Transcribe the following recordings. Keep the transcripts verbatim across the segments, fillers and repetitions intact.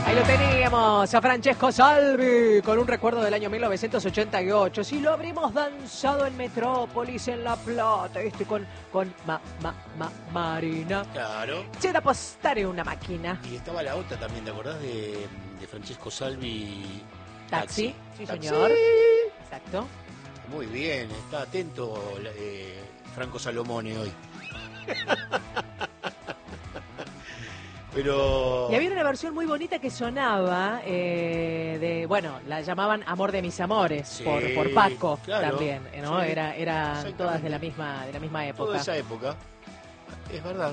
Ahí lo teníamos, a Francesco Salvi, con un recuerdo del año mil novecientos ochenta y ocho. Sí, lo habríamos danzado en Metrópolis, en La Plata, este, con, con ma, ma, ma, Marina. Claro. C'è da postare una máquina. Y estaba la otra también, ¿te acordás de, de Francesco Salvi? Taxi, sí Taxi. señor. Exacto. Muy bien, está atento eh, Franco Salomone hoy. Pero... Y había una versión muy bonita que sonaba, eh, de, bueno, la llamaban Amor de mis amores, Sí, por, por Paco claro, también, ¿no? sí, Era, eran exactamente. todas de la misma, de la misma época. Toda esa época, es verdad.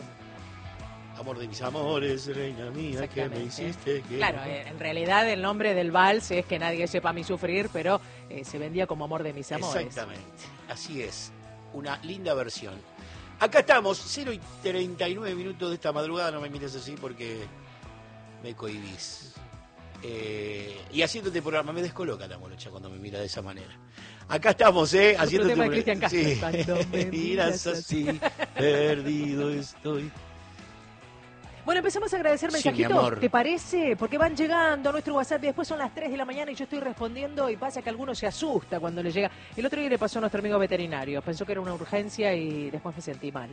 Amor de mis amores, reina mía, que me hiciste. Que... Claro, eh, en realidad el nombre del vals es Que nadie sepa mi sufrir, pero eh, se vendía como Amor de mis amores. Exactamente, así es. Una linda versión. Acá estamos, cero y treinta y nueve minutos de esta madrugada. No me mires así porque me cohibís. Eh, y haciéndote programa, me descoloca la morocha cuando me mira de esa manera. Acá estamos, ¿eh? Haciéndote tema de pro- Cristian Castro. Sí. Cuando me Miras así, perdido estoy. Bueno, empezamos a agradecer Sí, mi mensajitos, amor. ¿te parece? Porque van llegando a nuestro WhatsApp y después son las tres de la mañana y yo estoy respondiendo y pasa que alguno se asusta cuando le llega. El otro día le pasó a nuestro amigo veterinario, pensó que era una urgencia y después me sentí mal.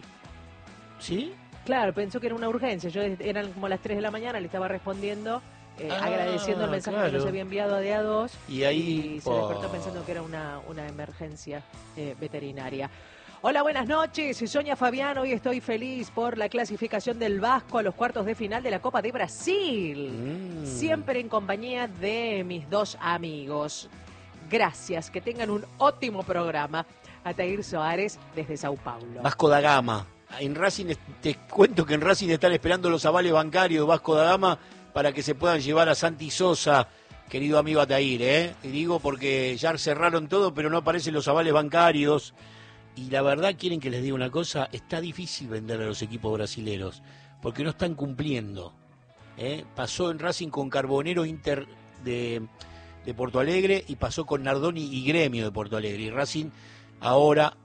¿Sí? Claro, pensó que era una urgencia, yo eran como las tres de la mañana, le estaba respondiendo, eh, Ah, agradeciendo el mensaje que claro. nos había enviado a D A dos Y ahí, y se oh. despertó pensando que era una, una emergencia eh, veterinaria. Hola, buenas noches. Sonia Fabián, hoy estoy feliz por la clasificación del Vasco a los cuartos de final de la Copa de Brasil. Mm. Siempre en compañía de mis dos amigos. Gracias, que tengan un ótimo programa. Atair Soares desde Sao Paulo. Vasco da Gama. En Racing, te cuento que en Racing están esperando los avales bancarios de Vasco da Gama para que se puedan llevar a Santi Sosa, querido amigo Atair, ¿eh? Y digo porque ya cerraron todo, pero no aparecen los avales bancarios. Y la verdad, quieren que les diga una cosa, está difícil vender a los equipos brasileros, porque no están cumpliendo. ¿eh? Pasó en Racing con Carbonero Inter de, de Porto Alegre y pasó con Nardoni y Gremio de Porto Alegre. Y Racing ahora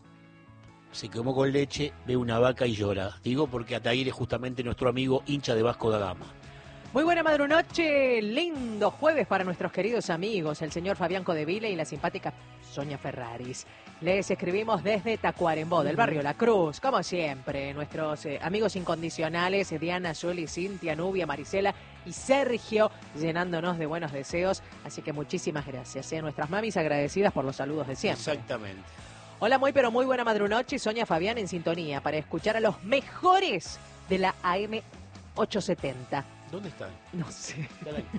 se quemó con leche, ve una vaca y llora. Digo porque Atair es justamente nuestro amigo hincha de Vasco da Gama. Muy buena madrunoche, lindo jueves para nuestros queridos amigos, el señor Fabián Codeville y la simpática Sonia Ferraris. Les escribimos desde Tacuarembó, del barrio La Cruz, como siempre, nuestros eh, amigos incondicionales, Diana, Yuli, Cintia, Nubia, Marisela y Sergio, llenándonos de buenos deseos, así que muchísimas gracias. ¿eh? Nuestras mamis agradecidas por los saludos de siempre. Exactamente. Hola, muy pero muy buena madrunoche, Sonia Fabián en sintonía para escuchar a los mejores de la A M ochocientos setenta. ¿Dónde están? No sé.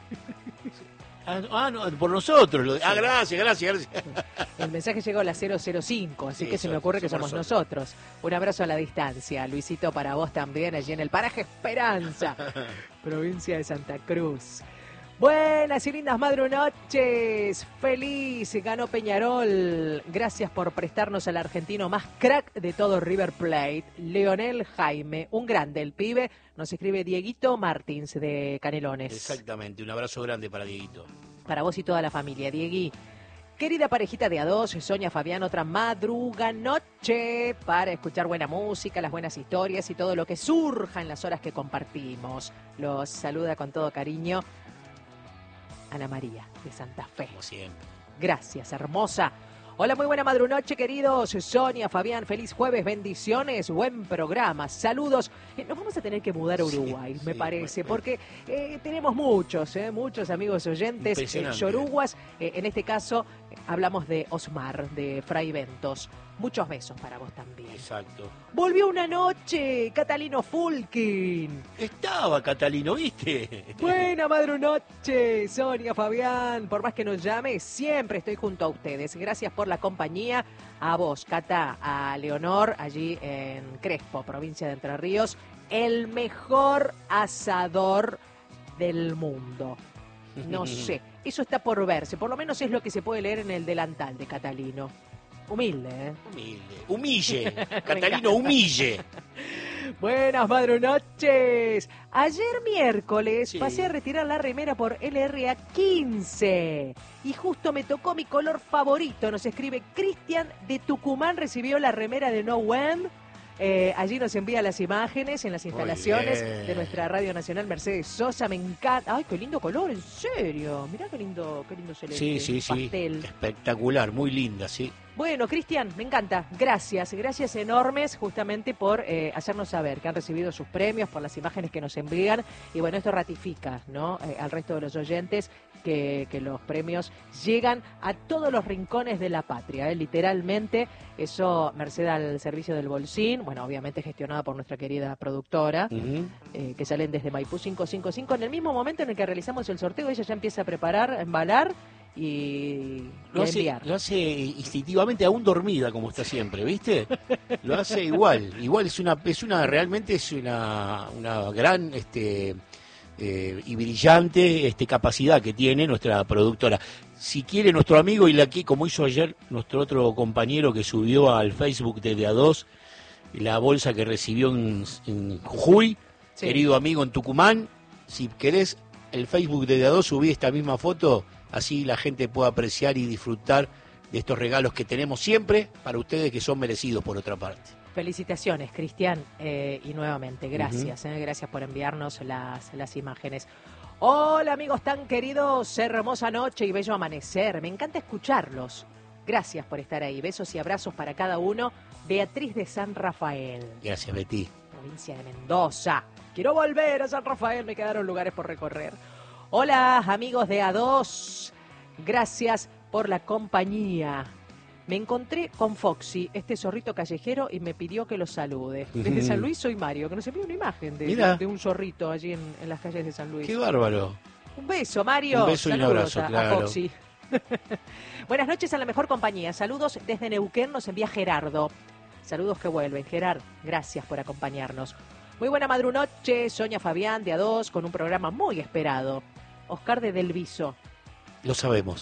Ah, ah, no, por nosotros. Lo de... Ah, gracias, gracias, gracias. El mensaje llegó a las cero cero cinco, así Sí, que se me so- ocurre que somos somos nosotros. Un abrazo a la distancia. Luisito, para vos también, allí en el paraje Esperanza, provincia de Santa Cruz. Buenas y lindas madrunoches. Feliz, ganó Peñarol. Gracias por prestarnos al argentino más crack de todo River Plate, Leonel Jaime. Un grande, el pibe. Nos escribe Dieguito Martins de Canelones. Exactamente, un abrazo grande para Dieguito. Para vos y toda la familia, Diegui. Querida parejita de A dos, Sonia Fabián, otra madruga noche para escuchar buena música, las buenas historias y todo lo que surja en las horas que compartimos. Los saluda con todo cariño Ana María de Santa Fe. Como siempre. Gracias, hermosa. Hola, muy buena madrunoche, queridos. Sonia, Fabián, feliz jueves, bendiciones, buen programa, saludos. Eh, nos vamos a tener que mudar a Uruguay, Sí, me sí, parece, bueno, porque eh, tenemos muchos, eh, muchos amigos oyentes, eh, Impresionante. yoruguas. Eh, en este caso, eh, hablamos de Osmar, de Fray Ventos. Muchos besos para vos también. Exacto. Volvió una noche, Catalino Fulkin. Estaba Catalino, ¿viste? Buena madrunoche, Sonia, Fabián. Por más que nos llame, siempre estoy junto a ustedes. Gracias por la compañía. A vos, Cata, a Leonor, allí en Crespo, provincia de Entre Ríos. El mejor asador del mundo. No sé, eso está por verse. Por lo menos es lo que se puede leer en el delantal de Catalino. Humilde, ¿eh? Humilde. Humille. Catalino, humille. Buenas madrunoches. Ayer miércoles Sí. pasé a retirar la remera por L R A quince y justo me tocó mi color favorito. Nos escribe Cristian de Tucumán, recibió la remera de No When. Eh, allí nos envía las imágenes en las instalaciones bien. de nuestra Radio Nacional Mercedes Sosa. Me encanta. Ay, qué lindo color, en serio. Mirá qué lindo, qué lindo celeste. Sí, sí, sí. Pastel. Espectacular, muy linda, sí. Bueno, Cristian, me encanta. Gracias, gracias enormes justamente por eh, hacernos saber que han recibido sus premios, por las imágenes que nos envían. Y bueno, esto ratifica, ¿no? Eh, al resto de los oyentes que, que los premios llegan a todos los rincones de la patria, ¿eh? Literalmente. Eso, merced al servicio del Bolsín, bueno, obviamente gestionada por nuestra querida productora, Uh-huh. eh, que salen desde Maipú quinientos cincuenta y cinco. En el mismo momento en el que realizamos el sorteo, ella ya empieza a preparar, a embalar y, y Lo a hace, enviar. lo hace instintivamente, aún dormida como está siempre, ¿viste? Lo hace igual, igual es una, es una realmente es una, una gran este eh, y brillante este capacidad que tiene nuestra productora. Si quiere nuestro amigo, y aquí como hizo ayer nuestro otro compañero que subió al Facebook de D A dos la bolsa que recibió en, en Jujuy, Sí. querido amigo en Tucumán, si querés el Facebook de D A dos subí esta misma foto, así la gente puede apreciar y disfrutar de estos regalos que tenemos siempre para ustedes, que son merecidos por otra parte. Felicitaciones, Cristian, eh, y nuevamente, gracias, uh-huh. eh, gracias por enviarnos las, las imágenes. Hola amigos tan queridos, hermosa noche y bello amanecer, me encanta escucharlos. Gracias por estar ahí, besos y abrazos para cada uno. Beatriz de San Rafael. Gracias, Betty. Provincia de Mendoza. Quiero volver a San Rafael, me quedaron lugares por recorrer. Hola amigos de A dos, gracias por la compañía. Me encontré con Foxy, este zorrito callejero, y me pidió que lo salude. Desde San Luis soy Mario, que nos envió una imagen de, de, de un zorrito allí en, en las calles de San Luis. ¡Qué bárbaro! Un beso, Mario. Un beso. Saludos y un abrazo, a, claro. a Foxy. Buenas noches a la mejor compañía. Saludos desde Neuquén, nos envía Gerardo. Saludos que vuelven. Gerard, gracias por acompañarnos. Muy buena madrunoche, Sonia Fabián de A dos, con un programa muy esperado. Oscar de Del Viso. Lo sabemos.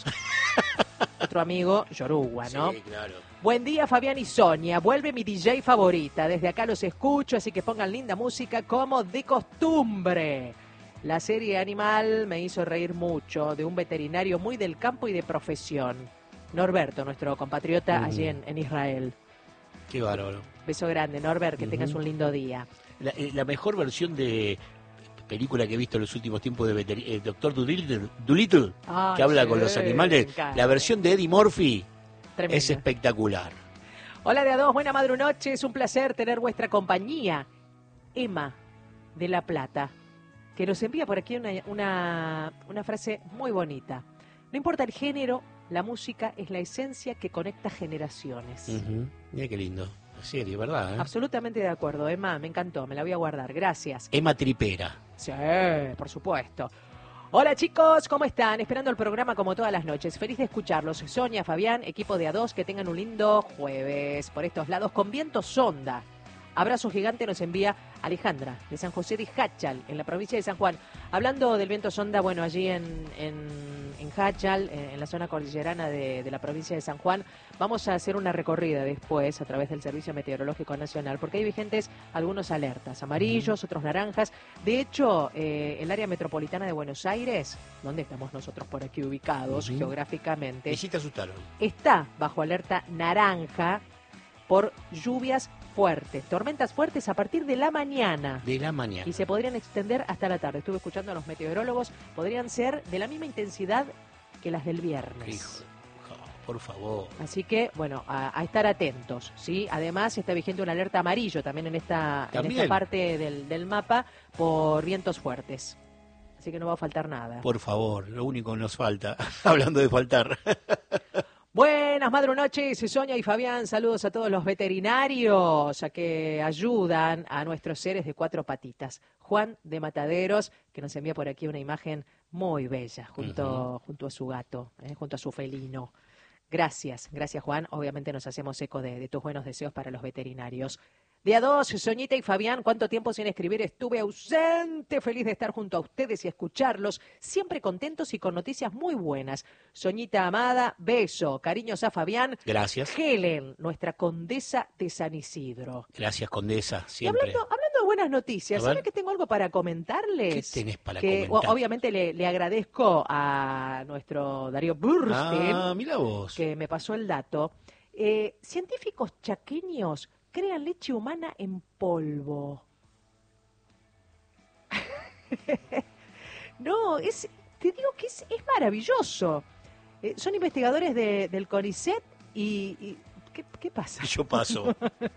Otro amigo, Yoruba, ¿no? Sí, claro. Buen día, Fabián y Sonia. Vuelve mi D J favorita. Desde acá los escucho, así que pongan linda música como de costumbre. La serie Animal me hizo reír mucho, de un veterinario muy del campo y de profesión. Norberto, nuestro compatriota, mm. allí en, en Israel. Qué bárbaro. Beso grande, Norbert, que uh-huh. tengas un lindo día. La, la mejor versión de película que he visto en los últimos tiempos de veter... eh, Doctor Dolittle, Dolittle ah, que habla sí, con los animales, la versión de Eddie Murphy Tremenda. Es espectacular. Hola de A dos, buena madrunoche, es un placer tener vuestra compañía. Emma de La Plata, que nos envía por aquí una, una, una frase muy bonita. No importa el género, la música es la esencia que conecta generaciones. Uh-huh. Mira qué lindo. Serio, ¿verdad? ¿Eh? Absolutamente de acuerdo, Emma, me encantó, me la voy a guardar, gracias. Emma Tripera. Sí, por supuesto. Hola chicos, ¿cómo están? Esperando el programa como todas las noches. Feliz de escucharlos. Sonia, Fabián, equipo de A dos, que tengan un lindo jueves por estos lados con viento sonda. Abrazo gigante nos envía Alejandra, de San José de Jáchal, en la provincia de San Juan. Hablando del viento sonda, bueno, allí en, en, en Jáchal, en, en la zona cordillerana de, de la provincia de San Juan, vamos a hacer una recorrida después a través del Servicio Meteorológico Nacional, porque hay vigentes algunos alertas, amarillos, otros naranjas. De hecho, eh, el área metropolitana de Buenos Aires, donde estamos nosotros por aquí ubicados uh-huh. geográficamente, visita asustaron. Está bajo alerta naranja por lluvias fuertes, tormentas fuertes a partir de la mañana. De la mañana. Y se podrían extender hasta la tarde. Estuve escuchando a los meteorólogos, podrían ser de la misma intensidad que las del viernes. Hijo, por favor. Así que, bueno, a, a estar atentos, ¿sí? Además, está vigente una alerta amarillo también en esta, en esta parte del, del mapa por vientos fuertes. Así que no va a faltar nada. Por favor, lo único que nos falta, hablando de faltar. Buenas madrunoches, Sonia y Fabián, saludos a todos los veterinarios a que ayudan a nuestros seres de cuatro patitas. Juan de Mataderos, que nos envía por aquí una imagen muy bella, junto, uh-huh. junto a su gato, eh, junto a su felino. Gracias, gracias Juan, obviamente nos hacemos eco de, de tus buenos deseos para los veterinarios. De A dos, Soñita y Fabián, ¿cuánto tiempo sin escribir? Estuve ausente, feliz de estar junto a ustedes y escucharlos, siempre contentos y con noticias muy buenas. Soñita amada, beso, cariños a Fabián. Gracias. Helen, nuestra condesa de San Isidro. Gracias, condesa, siempre. Y hablando, hablando de buenas noticias, ¿sabes que tengo algo para comentarles? ¿Qué tenés para que, comentar? Obviamente le, le agradezco a nuestro Darío Burstein, ah, mira vos. que me pasó el dato. Eh, científicos chaqueños crean leche humana en polvo. No, es, te digo que es, es maravilloso. Eh, son investigadores de, del CONICET y... y ¿qué, ¿Qué pasa? Yo paso.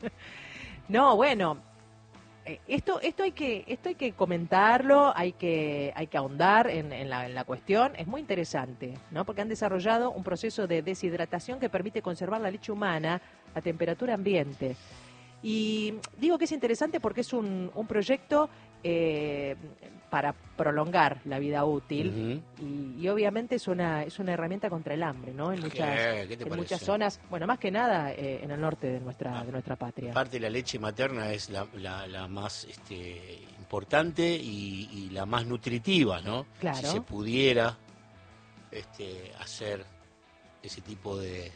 No, bueno, eh, esto esto hay que esto hay que comentarlo, hay que hay que ahondar en, en, la, en la cuestión. Es muy interesante, ¿no? Porque han desarrollado un proceso de deshidratación que permite conservar la leche humana a temperatura ambiente. Y digo que es interesante porque es un, un proyecto eh, para prolongar la vida útil uh-huh. y, y obviamente es una es una herramienta contra el hambre, ¿no? En muchas ¿Qué? ¿Qué te en parece? Muchas zonas, bueno, más que nada eh, en el norte de nuestra ah, de nuestra patria. Aparte la leche materna es la, la, la más este, importante y, y la más nutritiva, ¿no? Claro. Si se pudiera este, hacer ese tipo de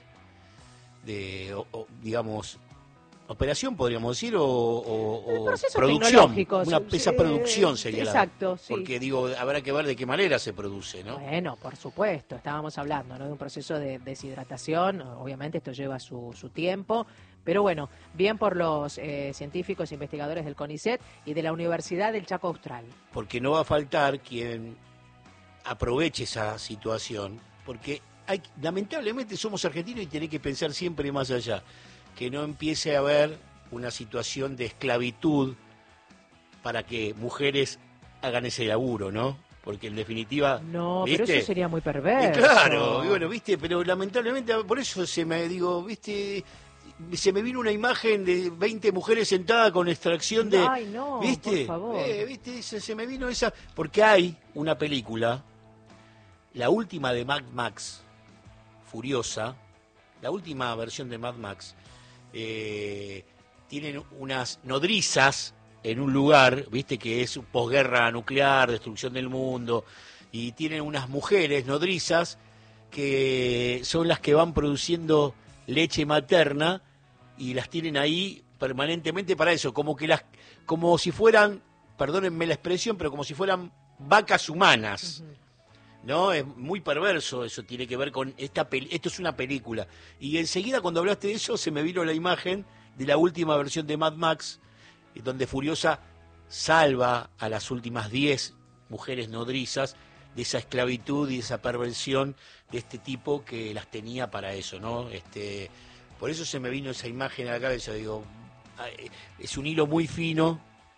de o, o, digamos operación, podríamos decir, o, o, o producción, una esa eh, producción sería exacto, la, sí. Porque digo, habrá que ver de qué manera se produce, ¿no? Bueno, por supuesto, estábamos hablando, ¿no? De un proceso de deshidratación, obviamente esto lleva su, su tiempo, pero bueno, bien por los eh, científicos e investigadores del CONICET y de la Universidad del Chaco Austral. Porque no va a faltar quien aproveche esa situación, porque hay, lamentablemente somos argentinos y tenés que pensar siempre más allá. Que no empiece a haber una situación de esclavitud para que mujeres hagan ese laburo, ¿no? Porque en definitiva... No, ¿viste? Pero eso sería muy perverso. Y claro, y bueno, ¿viste? Pero lamentablemente por eso se me, digo, ¿viste? Se me vino una imagen de veinte mujeres sentadas con extracción de... Ay, no, ¿viste? por favor. Eh, ¿viste? Se, se me vino esa... Porque hay una película, la última de Mad Max, Furiosa, la última versión de Mad Max... Eh, tienen unas nodrizas en un lugar, viste que es posguerra nuclear, destrucción del mundo, y tienen unas mujeres nodrizas que son las que van produciendo leche materna y las tienen ahí permanentemente para eso, como que las, como si fueran, perdónenme la expresión, pero como si fueran vacas humanas. Uh-huh. No, es muy perverso, eso tiene que ver con esta peli- esto es una película. Y enseguida cuando hablaste de eso se me vino la imagen de la última versión de Mad Max, donde Furiosa salva a las últimas diez mujeres nodrizas de esa esclavitud y esa perversión de este tipo que las tenía para eso, ¿no? Este, por eso se me vino esa imagen a la cabeza, digo, es un hilo muy fino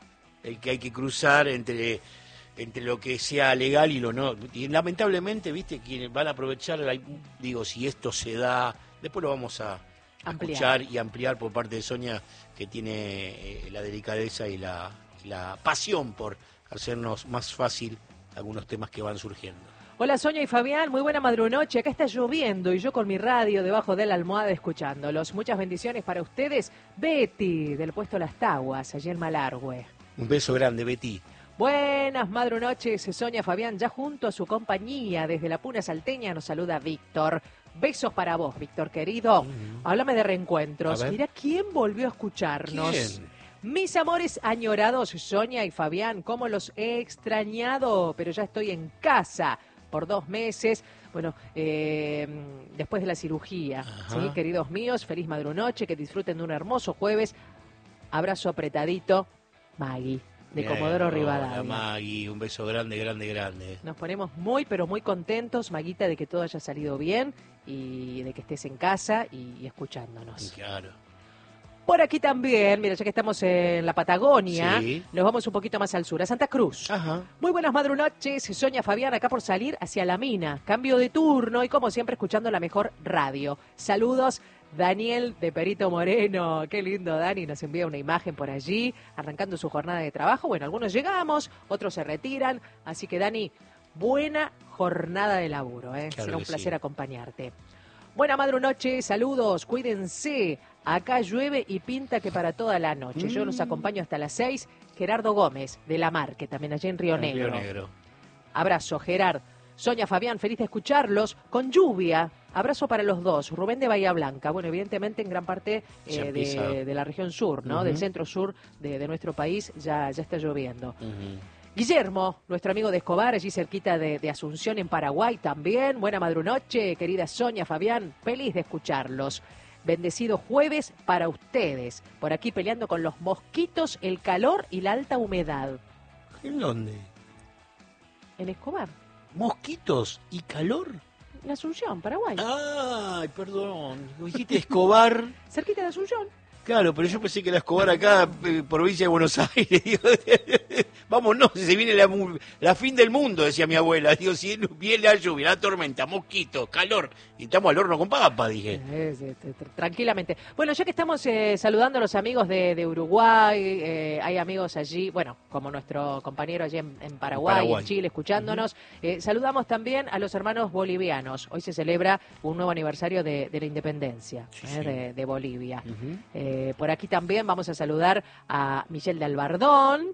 el que hay que cruzar entre entre lo que sea legal y lo no. Y lamentablemente, viste, quienes van a aprovechar, digo, si esto se da, después lo vamos a ampliar. escuchar y ampliar por parte de Sonia, que tiene eh, la delicadeza y la, y la pasión por hacernos más fácil algunos temas que van surgiendo. Hola Sonia y Fabián, muy buena madrunoche. Acá está lloviendo y yo con mi radio debajo de la almohada escuchándolos. Muchas bendiciones para ustedes. Betty, del puesto Las Taguas, allí en Malargüe. Un beso grande, Betty. Buenas madrunoches, Sonia Fabián, ya junto a su compañía, desde la Puna Salteña nos saluda Víctor. Besos para vos, Víctor querido. Uh-huh. Háblame de reencuentros. Mira quién volvió a escucharnos. ¿Quién? Mis amores añorados, Sonia y Fabián, cómo los he extrañado, pero ya estoy en casa por dos meses. Bueno, eh, después de la cirugía, ¿sí? Queridos míos, feliz madrunoche, que disfruten de un hermoso jueves. Abrazo apretadito, Maggie. De Bien, Comodoro Rivadavia. Hola Magui, un beso grande, grande, grande. Nos ponemos muy, pero muy contentos, Maguita, de que todo haya salido bien y de que estés en casa y, y escuchándonos. Claro. Por aquí también, mira, ya que estamos en la Patagonia, sí. Nos vamos un poquito más al sur, a Santa Cruz. Ajá. Muy buenas madrunoches, Sonia Fabián, acá por salir hacia la mina. Cambio de turno y como siempre escuchando la mejor radio. Saludos. Daniel de Perito Moreno, qué lindo Dani, nos envía una imagen por allí, arrancando su jornada de trabajo. Bueno, algunos llegamos, otros se retiran, así que Dani, buena jornada de laburo, ¿eh? Claro Será un placer sí. acompañarte. Buena madrunoche, saludos, cuídense, acá llueve y pinta que para toda la noche. Mm. Yo los acompaño hasta las seis, Gerardo Gómez de La Mar, que también allí en Río, en Negro. Río Negro. Abrazo, Gerard. Sonia Fabián, feliz de escucharlos, con lluvia. Abrazo para los dos. Rubén de Bahía Blanca. Bueno, evidentemente en gran parte eh, de, de la región sur, ¿no? Uh-huh. Del centro sur de, de nuestro país ya, ya está lloviendo. Uh-huh. Guillermo, nuestro amigo de Escobar, allí cerquita de, de Asunción en Paraguay también. Buena madrunoche, querida Sonia Fabián. Feliz de escucharlos. Bendecido jueves para ustedes. Por aquí peleando con los mosquitos, el calor y la alta humedad. ¿En dónde? En Escobar. ¿Mosquitos y calor? En Asunción, Paraguay. Ay, perdón. Dijiste Escobar. Cerquita de Asunción. Claro, pero yo pensé que la Escobar acá, eh, provincia de Buenos Aires. Digo, vámonos, se viene la, la fin del mundo, decía mi abuela. Digo, si viene la lluvia, la tormenta, mosquitos, calor, y estamos al horno con papa, dije. Eh, sí, sí, tranquilamente. Bueno, ya que estamos eh, saludando a los amigos de, de Uruguay, eh, hay amigos allí, bueno, como nuestro compañero allí en, en Paraguay, Paraguay, en Chile, escuchándonos. Uh-huh. eh, saludamos también a los hermanos bolivianos. Hoy se celebra un nuevo aniversario de, de la independencia sí, eh, sí. De, de Bolivia. Uh-huh. eh, por aquí también vamos a saludar a Michelle de Albardón.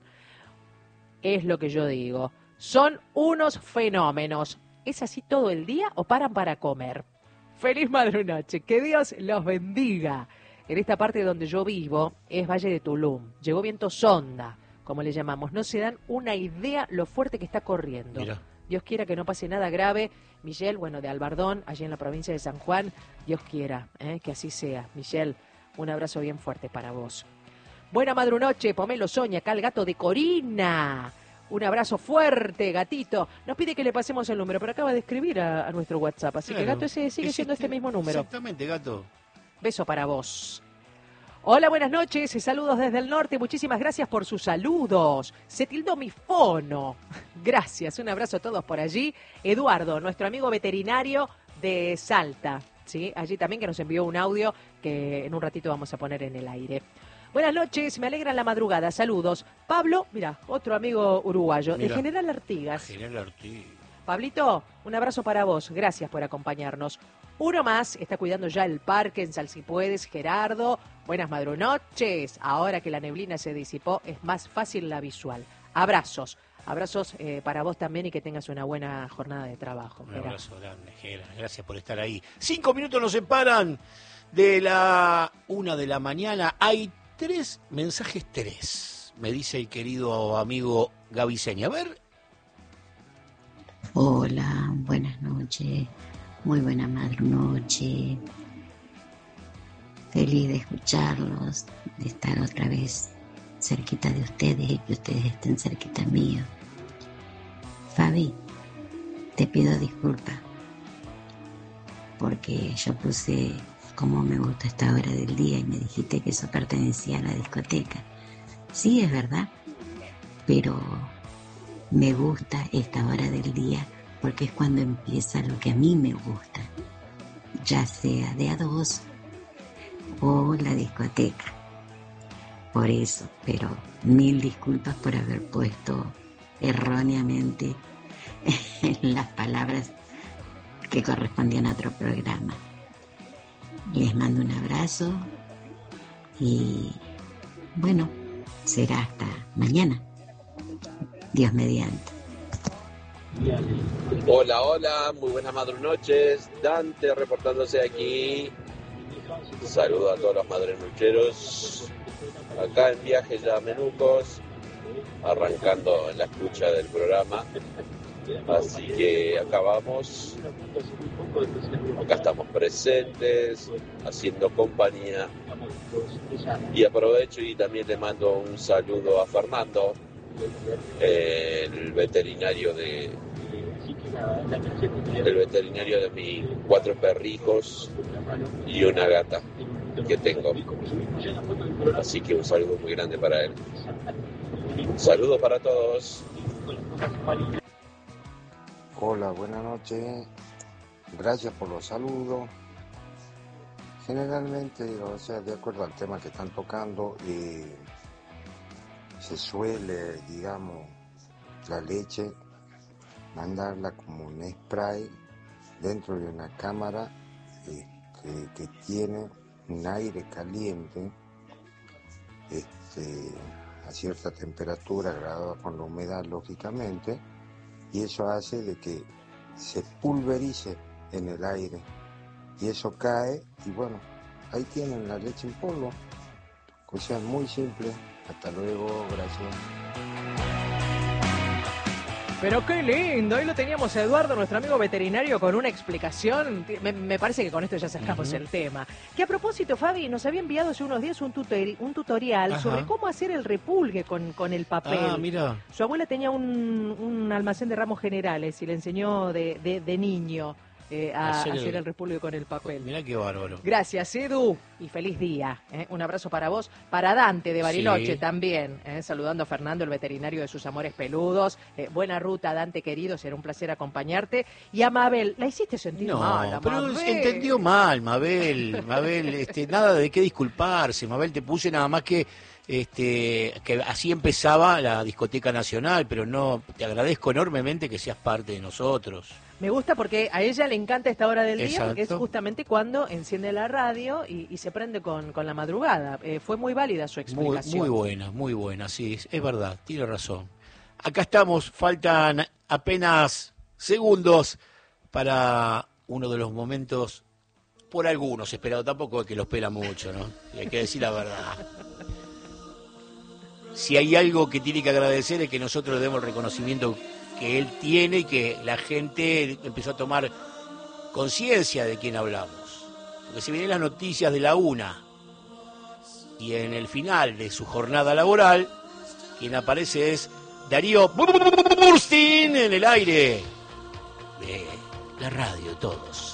Es lo que yo digo. Son unos fenómenos. ¿Es así todo el día o paran para comer? Feliz madrunoche. Que Dios los bendiga. En esta parte donde yo vivo es Valle de Tulum. Llegó viento sonda, como le llamamos. No se dan una idea lo fuerte que está corriendo. Mira. Dios quiera que no pase nada grave. Michelle, bueno, de Albardón, allí en la provincia de San Juan. Dios quiera eh, que así sea. Michelle, un abrazo bien fuerte para vos. Buena madrunoche, Pomelo Soña, acá el gato de Corina. Un abrazo fuerte, gatito. Nos pide que le pasemos el número, pero acaba de escribir a, a nuestro WhatsApp. Así claro, que, gato, ese sigue siendo este mismo número. Exactamente, gato. Beso para vos. Hola, buenas noches. Saludos desde el norte. Muchísimas gracias por sus saludos. Se tildó mi fono. Gracias. Un abrazo a todos por allí. Eduardo, nuestro amigo veterinario de Salta. ¿Sí? Allí también que nos envió un audio que en un ratito vamos a poner en el aire. Buenas noches, me alegra la madrugada, saludos. Pablo, mira, otro amigo uruguayo, mira, de General Artigas. General Artigas. Pablito, un abrazo para vos, gracias por acompañarnos. Uno más, está cuidando ya el parque en Salsipuedes, Gerardo. Buenas madrunoches, ahora que la neblina se disipó es más fácil la visual. Abrazos. Abrazos eh, para vos también y que tengas una buena jornada de trabajo. Un abrazo grande, Gera. Gracias por estar ahí. Cinco minutos nos separan de la una de la mañana. Hay tres mensajes, tres. Me dice el querido amigo Gaviseña. A ver. Hola, buenas noches. Muy buena madrunoche. Feliz de escucharlos, de estar otra vez cerquita de ustedes y que ustedes estén cerquita mío. Fabi, te pido disculpas porque yo puse cómo me gusta esta hora del día y me dijiste que eso pertenecía a la discoteca. Sí, es verdad, pero me gusta esta hora del día porque es cuando empieza lo que a mí me gusta, ya sea de a dos o la discoteca. Por eso, pero mil disculpas por haber puesto erróneamente las palabras que correspondían a otro programa. Les mando un abrazo y bueno, será hasta mañana. Dios mediante. Hola, hola, muy buenas madrunoches. Dante reportándose aquí. Saludo a todos los madrunocheros. Acá en viaje ya a Menucos, arrancando en la escucha del programa. Así que acá vamos. Acá estamos presentes, haciendo compañía. Y aprovecho y también le mando un saludo a Fernando, el veterinario de el veterinario de mis cuatro perrijos y una gata que tengo. Así que un saludo muy grande para él. Un saludo para todos. Hola, buenas noches. Gracias por los saludos. Generalmente, o sea, de acuerdo al tema que están tocando, eh, se suele, digamos, la leche mandarla como un spray dentro de una cámara este, que tiene un aire caliente este, a cierta temperatura graduada con la humedad, lógicamente, y eso hace de que se pulverice en el aire y eso cae y bueno, ahí tienen la leche en polvo. O sea, muy simple. Hasta luego, gracias. Pero qué lindo, ahí lo teníamos a Eduardo, nuestro amigo veterinario, con una explicación. Me, me parece que con esto ya sacamos uh-huh. el tema. Que a propósito, Fabi, nos había enviado hace unos días un, tutori- un tutorial Ajá. sobre cómo hacer el repulgue con, con el papel. Ah, mira. Su abuela tenía un, un almacén de ramos generales y le enseñó de, de, de niño eh, a hacer, hacer el repulgue con el papel. Mirá qué bárbaro. Gracias, Edu, y feliz día. ¿eh? Un abrazo para vos, para Dante de Bariloche sí. también, ¿eh? saludando a Fernando, el veterinario de sus amores peludos. Eh, buena ruta, Dante querido, será un placer acompañarte. Y a Mabel, la hiciste sentir no, mal, pero Mabel. entendió mal, Mabel. Mabel, este, nada de qué disculparse. Mabel, te puse nada más que este que así empezaba la discoteca nacional, pero no, te agradezco enormemente que seas parte de nosotros. Me gusta porque a ella le encanta esta hora del Exacto. día, porque es justamente cuando enciende la radio y, y se prende con, con la madrugada. Eh, fue muy válida su explicación. Muy, muy buena, muy buena, sí, es, es verdad, tiene razón. Acá estamos, faltan apenas segundos para uno de los momentos, por algunos esperados, tampoco es que los pela mucho, ¿no? Y hay que decir la verdad. Si hay algo que tiene que agradecer es que nosotros le demos el reconocimiento que él tiene y que la gente empezó a tomar conciencia de quién hablamos. Porque si vienen las noticias de la una y en el final de su jornada laboral, quien aparece es Darío Burstin en el aire de la radio de todos.